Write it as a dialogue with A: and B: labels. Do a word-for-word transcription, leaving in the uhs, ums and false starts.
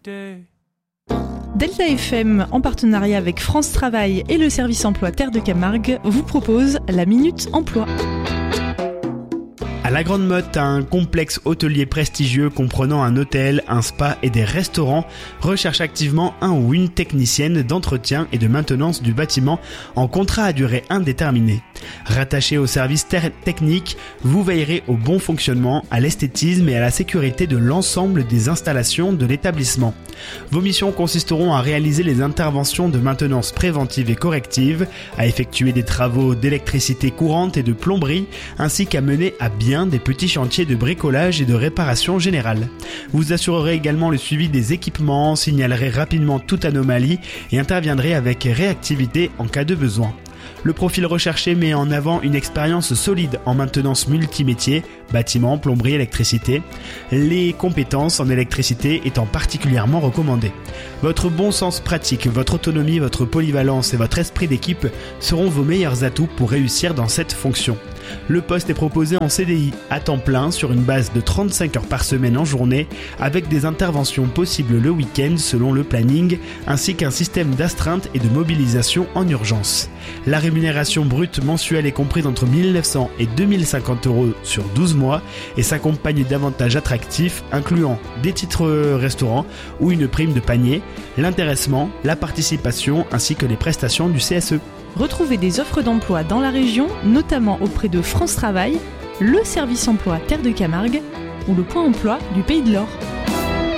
A: day.
B: Delta F M, en partenariat avec France Travail et le service emploi Terre de Camargue, vous propose la Minute Emploi.
C: À la Grande Motte, un complexe hôtelier prestigieux comprenant un hôtel, un spa et des restaurants recherche activement un ou une technicienne d'entretien et de maintenance du bâtiment en contrat à durée indéterminée. Rattaché au service ter- technique, vous veillerez au bon fonctionnement, à l'esthétisme et à la sécurité de l'ensemble des installations de l'établissement. Vos missions consisteront à réaliser les interventions de maintenance préventive et corrective, à effectuer des travaux d'électricité courante et de plomberie, ainsi qu'à mener à bien des petits chantiers de bricolage et de réparation générale. Vous assurerez également le suivi des équipements, signalerez rapidement toute anomalie et interviendrez avec réactivité en cas de besoin. Le profil recherché met en avant une expérience solide en maintenance multimétier, bâtiment, plomberie, électricité, les compétences en électricité étant particulièrement recommandées. Votre bon sens pratique, votre autonomie, votre polyvalence et votre esprit d'équipe seront vos meilleurs atouts pour réussir dans cette fonction. Le poste est proposé en C D I à temps plein sur une base de trente-cinq heures par semaine en journée, avec des interventions possibles le week-end selon le planning, ainsi qu'un système d'astreinte et de mobilisation en urgence. La rémunération brute mensuelle est comprise entre mille neuf cents et deux mille cinquante euros sur douze mois et s'accompagne d'avantages attractifs incluant des titres restaurants ou une prime de panier, l'intéressement, la participation ainsi que les prestations du C S E.
B: Retrouvez des offres d'emploi dans la région, notamment auprès de France Travail, le service emploi Terre de Camargue ou le point emploi du Pays de l'Or.